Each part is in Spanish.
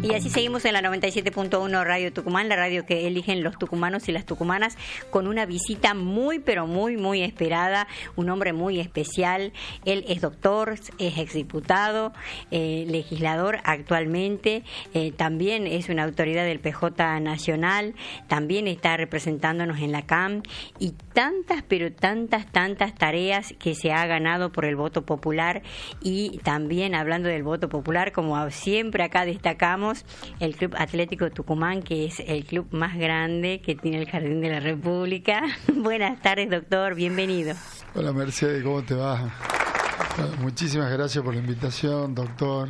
Y así seguimos en la 97.1 Radio Tucumán, la radio que eligen los tucumanos y las tucumanas, con una visita muy, pero muy esperada, un hombre muy especial. Él es doctor, es exdiputado, legislador actualmente, también es una autoridad del PJ Nacional, también está representándonos en la CAM, y tantas, pero tantas tareas que se ha ganado por el voto popular. Y también, hablando del voto popular, como siempre acá destacamos, el Club Atlético Tucumán, que es el club más grande que tiene el Jardín de la República. Buenas tardes, doctor, bienvenido. Hola, Mercedes, ¿cómo te va? Muchísimas gracias por la invitación, doctor.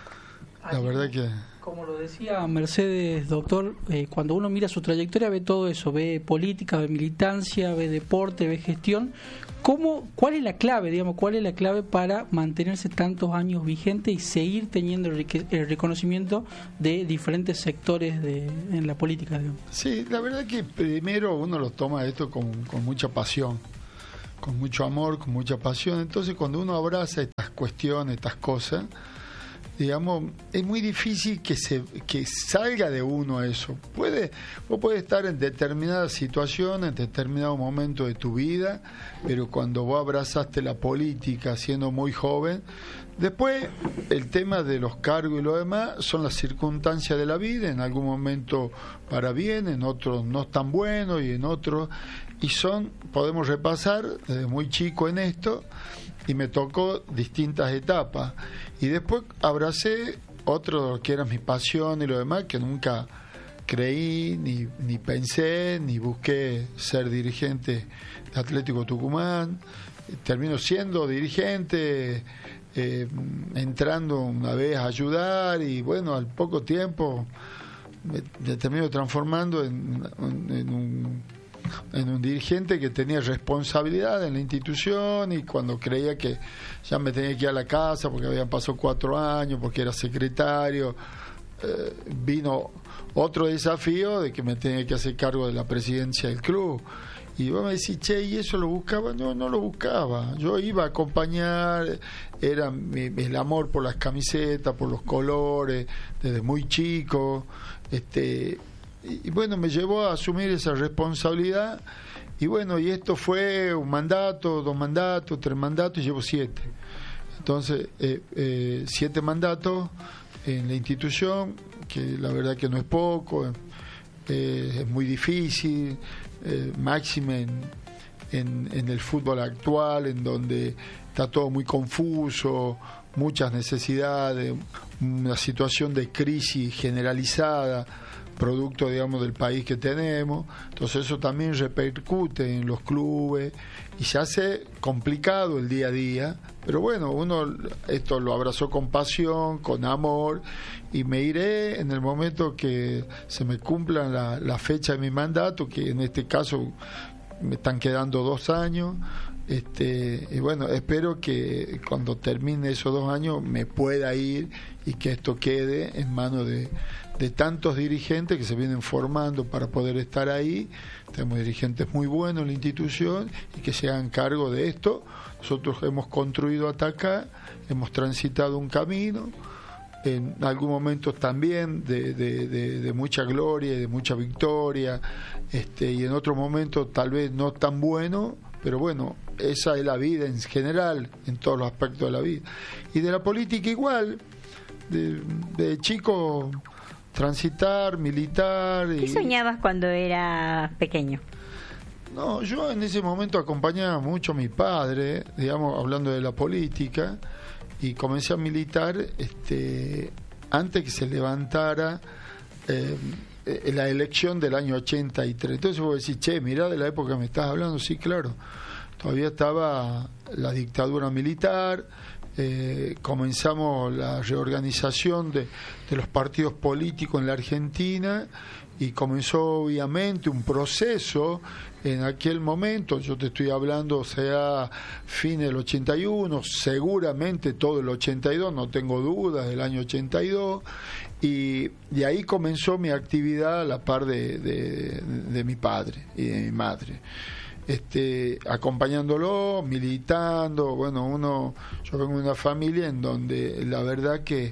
La verdad que... Como lo decía Mercedes, doctor, cuando uno mira su trayectoria ve todo eso, ve política, ve militancia, ve deporte, ve gestión. ¿Cuál es la clave, cuál es la clave para mantenerse tantos años vigente y seguir teniendo el reconocimiento de diferentes sectores en la política, digamos? Sí, la verdad que primero uno lo toma esto con mucha pasión, con mucho amor, con mucha pasión. Entonces, cuando uno abraza estas cuestiones, estas cosas, digamos, es muy difícil que salga de uno eso. Vos podés estar en determinadas situaciones, en determinado momento de tu vida, pero cuando vos abrazaste la política siendo muy joven, después el tema de los cargos y lo demás son las circunstancias de la vida, en algún momento para bien, en otros no tan bueno, y en otros, podemos repasar desde muy chico en esto, y me tocó distintas etapas, y después abracé otro que era mi pasión y lo demás, que nunca creí, ni pensé, ni busqué ser dirigente de Atlético Tucumán. Termino siendo dirigente, entrando una vez a ayudar, y bueno, al poco tiempo me termino transformando en un dirigente que tenía responsabilidad en la institución, y cuando creía que ya me tenía que ir a la casa porque habían pasado 4 años, porque era secretario, vino otro desafío de que me tenía que hacer cargo de la presidencia del club. Y vos me decís, che, ¿y eso lo buscaba? No lo buscaba. Yo iba a acompañar, era el amor por las camisetas, por los colores, desde muy chico. Y bueno, me llevó a asumir esa responsabilidad, y bueno, y esto fue un mandato, 2 mandatos, 3 mandatos, y llevo 7. Entonces, 7 mandatos en la institución, que la verdad que no es poco, es muy difícil, máxime en el fútbol actual, en donde está todo muy confuso, muchas necesidades, una situación de crisis generalizada, producto, digamos, del país que tenemos. Entonces eso también repercute en los clubes y se hace complicado el día a día, pero bueno, uno esto lo abrazó con pasión, con amor, y me iré en el momento que se me cumplan la fecha de mi mandato, que en este caso me están quedando 2 años. Y bueno, espero que cuando termine esos 2 años me pueda ir, y que esto quede en manos de tantos dirigentes que se vienen formando para poder estar ahí. Tenemos dirigentes muy buenos en la institución, y que se hagan cargo de esto. Nosotros hemos construido hasta acá, hemos transitado un camino, en algún momento también de mucha gloria y de mucha victoria, y en otro momento tal vez no tan bueno, pero bueno, esa es la vida en general, en todos los aspectos de la vida. Y de la política igual, de chico, transitar, militar. ¿Qué soñabas cuando eras pequeño? No, yo en ese momento acompañaba mucho a mi padre, digamos, hablando de la política, y comencé a militar antes que se levantara la elección del año 83. Entonces vos decís, che, mirá de la época que me estás hablando. Sí, claro, todavía estaba la dictadura militar. Comenzamos la reorganización de los partidos políticos en la Argentina, y comenzó obviamente un proceso en aquel momento. Yo te estoy hablando, o sea, fin del 81, seguramente todo el 82, no tengo dudas, del año 82, y ahí comenzó mi actividad a la par de mi padre y de mi madre. Acompañándolo, militando. Bueno, yo vengo de una familia en donde la verdad que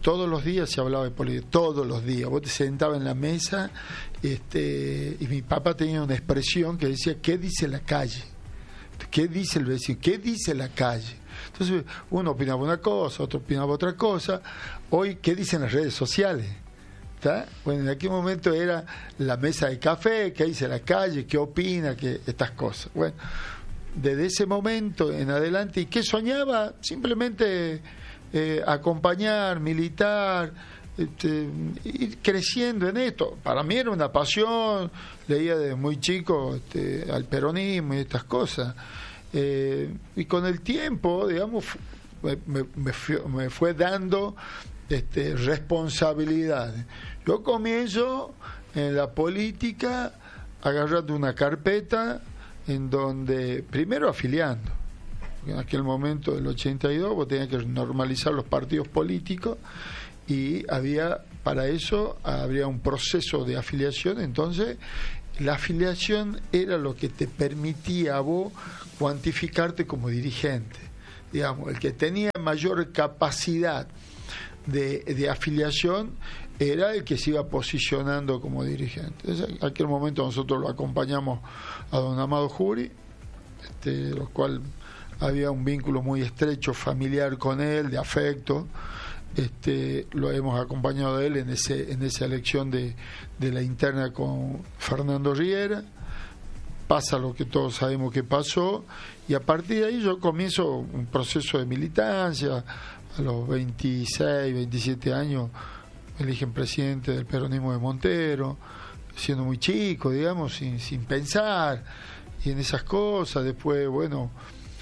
todos los días se hablaba de política, todos los días. Vos te sentabas en la mesa y mi papá tenía una expresión que decía, ¿qué dice la calle? ¿Qué dice el vecino? ¿Qué dice la calle? Entonces uno opinaba una cosa, otro opinaba otra cosa. Hoy, ¿qué dicen las redes sociales? ¿Está? Bueno, en aquel momento era la mesa de café, ¿qué dice la calle? ¿Qué opina? Estas cosas. Bueno, desde ese momento en adelante, ¿y qué soñaba? Simplemente acompañar, militar, ir creciendo en esto. Para mí era una pasión, leía desde muy chico al peronismo y estas cosas. Y con el tiempo, digamos, me fue dando responsabilidades. Yo comienzo en la política agarrando una carpeta en donde, primero afiliando, en aquel momento del 82 vos tenías que normalizar los partidos políticos y para eso habría un proceso de afiliación. Entonces la afiliación era lo que te permitía a vos cuantificarte como dirigente. Digamos, el que tenía mayor capacidad de afiliación era el que se iba posicionando como dirigente. En aquel momento nosotros lo acompañamos a don Amado Jury, lo cual había un vínculo muy estrecho familiar con él, de afecto. Lo hemos acompañado a él en esa elección de la interna con Fernando Riera. Pasa lo que todos sabemos que pasó, y a partir de ahí yo comienzo un proceso de militancia. A los 26, 27 años me eligen presidente del peronismo de Montero, siendo muy chico, digamos, sin pensar, y en esas cosas. Después, bueno,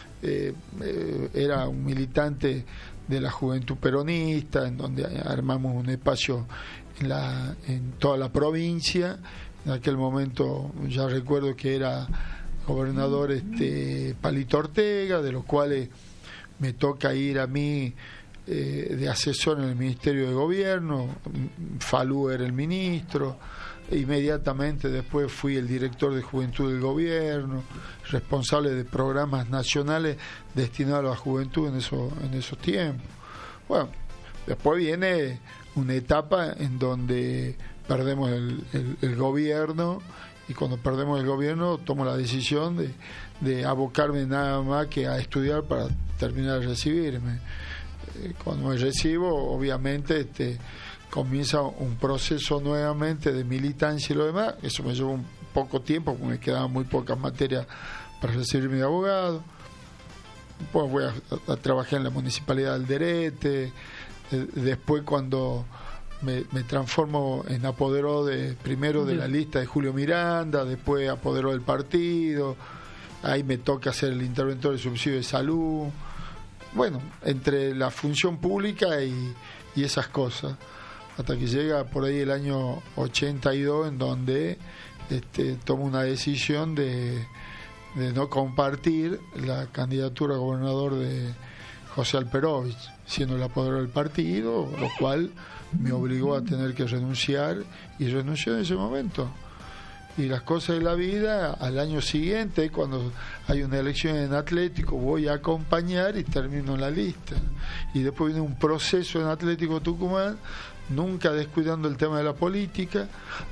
era un militante de la Juventud Peronista, en donde armamos un espacio en toda la provincia. En aquel momento ya recuerdo que era gobernador Palito Ortega, de los cuales me toca ir a mí de asesor en el Ministerio de Gobierno. Falú era el ministro. Inmediatamente después fui el director de Juventud del Gobierno, responsable de programas nacionales destinados a la juventud en esos tiempos. Bueno, después viene una etapa en donde perdemos el gobierno, y cuando perdemos el gobierno tomo la decisión de abocarme nada más que a estudiar para terminar de recibirme. Cuando me recibo, obviamente comienza un proceso nuevamente de militancia y lo demás. Eso me llevó un poco tiempo porque me quedaban muy pocas materias para recibirme de abogado. Después voy a trabajar en la Municipalidad de Alderete. Después, cuando me transformo en apoderado primero de la lista de Julio Miranda, después apoderado del partido. Ahí me toca ser el interventor de subsidio de salud. Bueno, entre la función pública y esas cosas, hasta que llega por ahí el año 82, en donde tomo una decisión de no compartir la candidatura a gobernador de José Alperovich, siendo el apoderado del partido, lo cual me obligó a tener que renunciar, y renuncié en ese momento. Y las cosas de la vida, al año siguiente, cuando hay una elección en Atlético, voy a acompañar y termino en la lista. Y después viene un proceso en Atlético Tucumán, nunca descuidando el tema de la política.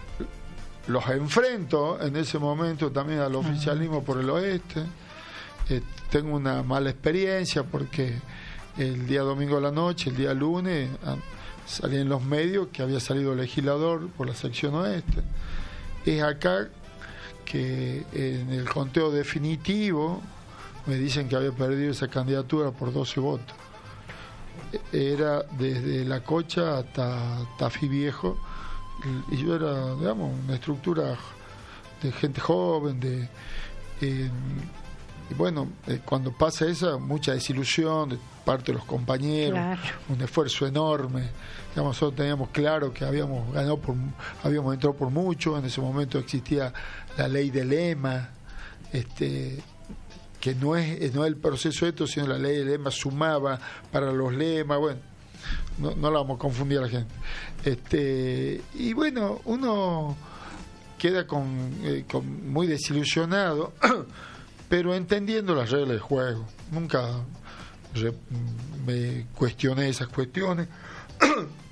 Los enfrento en ese momento también al oficialismo por el oeste. Tengo una mala experiencia porque el día domingo a la noche, el día lunes, salí en los medios que había salido legislador por la sección oeste. Es acá que en el conteo definitivo me dicen que había perdido esa candidatura por 12 votos. Era desde La Cocha hasta Tafí Viejo, y yo era, digamos, una estructura de gente joven, y bueno, cuando pasa esa, mucha desilusión de parte de los compañeros, claro. Un esfuerzo enorme. Digamos, nosotros teníamos claro que habíamos entrado por mucho. En ese momento existía la ley de lema, que no es el proceso esto, sino la ley de lema sumaba para los lemas. Bueno, no la vamos a confundir a la gente. Y bueno, uno queda con muy desilusionado, pero entendiendo las reglas del juego. Nunca me cuestioné esas cuestiones.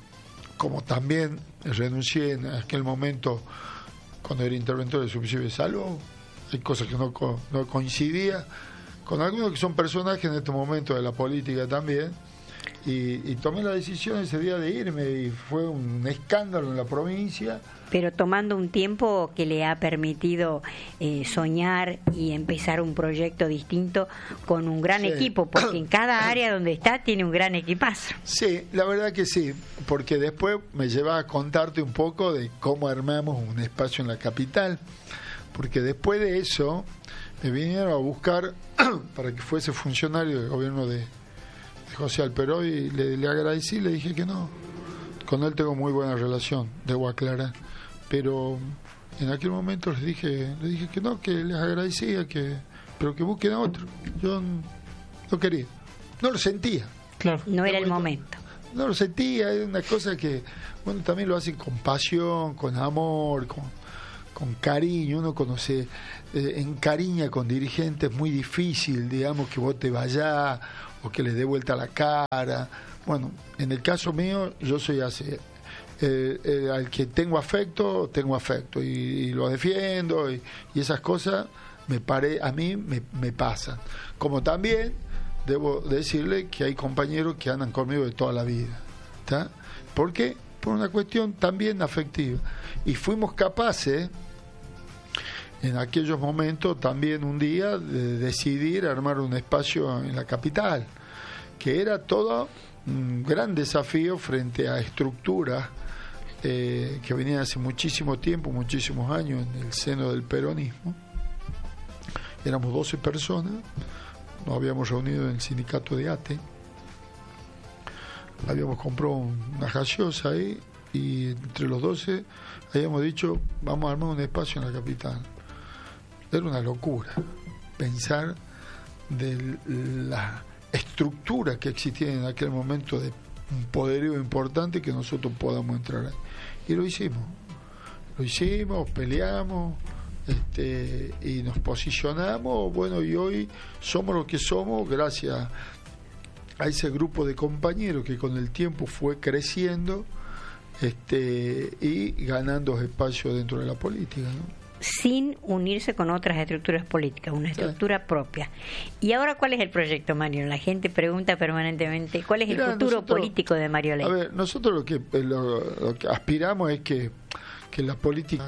como también renuncié en aquel momento cuando era interventor del subsidio de salud, hay cosas que no coincidía con algunos que son personajes en este momento de la política también, y tomé la decisión ese día de irme, y fue un escándalo en la provincia. Pero tomando un tiempo que le ha permitido soñar y empezar un proyecto distinto con un gran equipo, porque en cada área donde está tiene un gran equipazo. Sí, la verdad que sí, porque después me lleva a contarte un poco de cómo armamos un espacio en la capital, porque después de eso me vinieron a buscar para que fuese funcionario del gobierno de José Alperó, y le agradecí, le dije que no. Con él tengo muy buena relación, debo aclarar, pero en aquel momento les dije que no, que les agradecía, pero que busquen a otro. Yo no quería, no lo sentía. Claro, no era el momento. No lo sentía, es una cosa que, bueno, también lo hacen con pasión, con amor, con cariño. Uno conoce, encariña con dirigentes, muy difícil, digamos, que vos te vayas o que le dé vuelta la cara. Bueno, en el caso mío, yo soy así. Al que tengo afecto y lo defiendo, y esas cosas a mí me pasan. Como también debo decirle que hay compañeros que andan conmigo de toda la vida, ¿está? ¿Por qué? Por una cuestión también afectiva. Y fuimos capaces en aquellos momentos también un día de decidir armar un espacio en la capital, que era todo un gran desafío frente a estructuras que venían hace muchísimo tiempo, muchísimos años en el seno del peronismo. Éramos 12 personas, nos habíamos reunido en el sindicato de ATE, habíamos comprado una gaseosa ahí, y entre los 12 habíamos dicho, vamos a armar un espacio en la capital. Era una locura pensar de la estructura que existía en aquel momento, de un poderío importante, que nosotros podamos entrar ahí. Y lo hicimos, peleamos, y nos posicionamos, bueno, y hoy somos lo que somos gracias a ese grupo de compañeros que con el tiempo fue creciendo, y ganando espacio dentro de la política, ¿no? Sin unirse con otras estructuras políticas, una estructura propia. ¿Y ahora cuál es el proyecto, Mario? La gente pregunta permanentemente, ¿cuál es el futuro político de Mario Ley? A ver, nosotros lo que aspiramos es que la política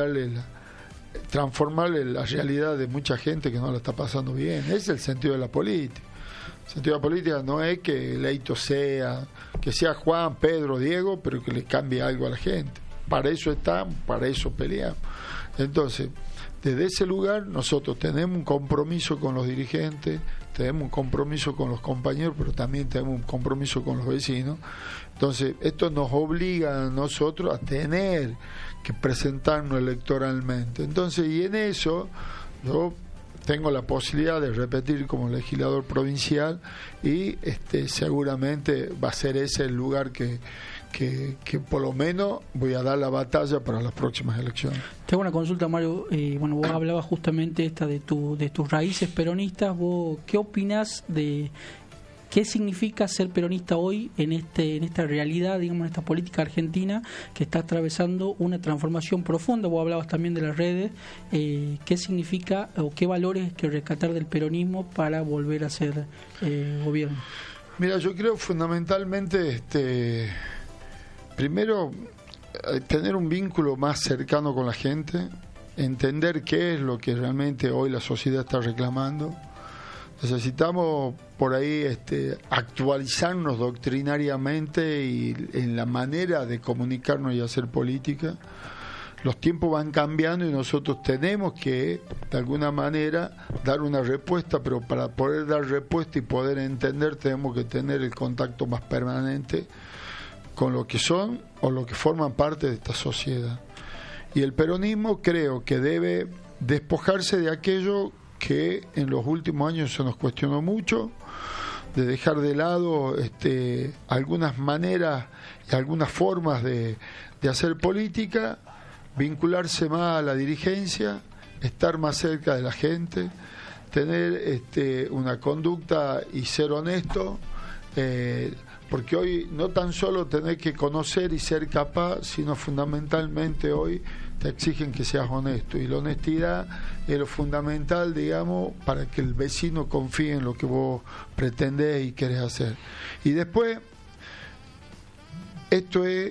transformarle la realidad de mucha gente que no la está pasando bien. Ese es el sentido de la política. El sentido de la política no es que el leito que sea Juan, Pedro, Diego, pero que le cambie algo a la gente. Para eso estamos, para eso peleamos. Entonces, desde ese lugar nosotros tenemos un compromiso con los dirigentes, tenemos un compromiso con los compañeros, pero también tenemos un compromiso con los vecinos. Entonces, esto nos obliga a nosotros a tener que presentarnos electoralmente. Entonces, y en eso yo tengo la posibilidad de repetir como legislador provincial, y seguramente va a ser ese el lugar que por lo menos voy a dar la batalla para las próximas elecciones. Tengo una consulta, Mario. Bueno, vos hablabas justamente de tus raíces peronistas. ¿Vos qué opinás de qué significa ser peronista hoy en esta realidad, digamos, en esta política argentina que está atravesando una transformación profunda? Vos hablabas también de las redes. ¿Qué significa o qué valores hay que rescatar del peronismo para volver a ser gobierno? Mira, yo creo fundamentalmente primero, tener un vínculo más cercano con la gente, entender qué es lo que realmente hoy la sociedad está reclamando. Necesitamos por ahí actualizarnos doctrinariamente y en la manera de comunicarnos y hacer política. Los tiempos van cambiando y nosotros tenemos que, de alguna manera, dar una respuesta, pero para poder dar respuesta y poder entender tenemos que tener el contacto más permanente con lo que son o lo que forman parte de esta sociedad. Y el peronismo creo que debe despojarse de aquello que en los últimos años se nos cuestionó mucho, de dejar de lado algunas maneras y algunas formas de hacer política, vincularse más a la dirigencia, estar más cerca de la gente, tener una conducta y ser honesto, porque hoy no tan solo tenés que conocer y ser capaz, sino fundamentalmente hoy te exigen que seas honesto, y la honestidad es lo fundamental, digamos, para que el vecino confíe en lo que vos pretendés y querés hacer. Y después, esto es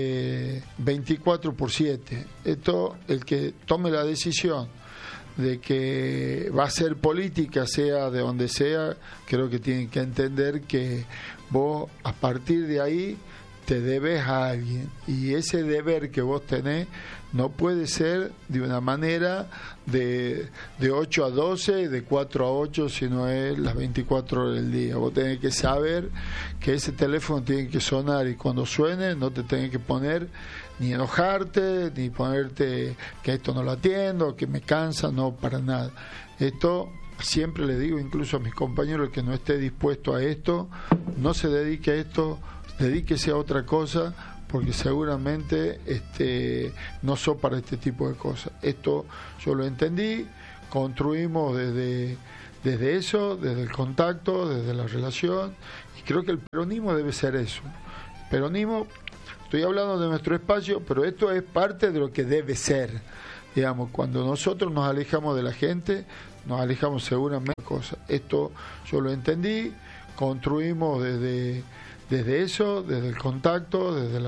24/7. Esto, el que tome la decisión de que va a ser política, sea de donde sea, creo que tienen que entender que vos a partir de ahí te debes a alguien, y ese deber que vos tenés no puede ser de una manera de 8 a 12, de 4 a 8, sino es las 24 horas del día. Vos tenés que saber que ese teléfono tiene que sonar, y cuando suene no te tenés que poner ni enojarte, ni ponerte que esto no lo atiendo, que me cansa, no, para nada. Esto siempre le digo, incluso a mis compañeros, que no esté dispuesto a esto, no se dedique a esto, dedíquese a otra cosa, porque seguramente no sos para este tipo de cosas. Esto yo lo entendí, construimos desde eso, desde el contacto, desde la relación, y creo que el peronismo debe ser eso. El peronismo, estoy hablando de nuestro espacio, pero esto es parte de lo que debe ser. Digamos, cuando nosotros nos alejamos de la gente, nos alejamos seguramente de cosas. Esto yo lo entendí, construimos desde eso, desde el contacto, desde la